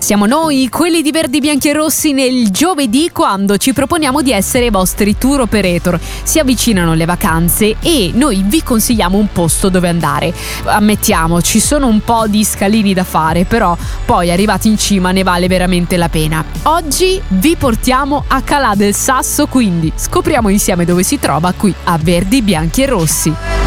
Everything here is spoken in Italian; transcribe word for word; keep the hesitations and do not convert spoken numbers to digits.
Siamo noi, quelli di Verdi, Bianchi e Rossi, nel giovedì, quando ci proponiamo di essere i vostri tour operator. Si avvicinano le vacanze e noi vi consigliamo un posto dove andare. Ammettiamo, ci sono un po' di scalini da fare, però poi arrivati in cima ne vale veramente la pena. Oggi vi portiamo a Calà del Sasso, quindi scopriamo insieme dove si trova qui a Verdi, Bianchi e Rossi.